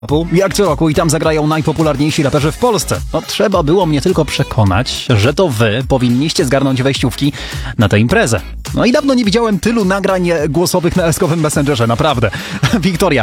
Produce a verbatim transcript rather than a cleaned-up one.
Jak co roku i tam zagrają najpopularniejsi raperzy w Polsce. No trzeba było mnie tylko przekonać, że to wy powinniście zgarnąć wejściówki na tę imprezę. No i dawno nie widziałem tylu nagrań głosowych na eskowym Messengerze, naprawdę. Wiktoria.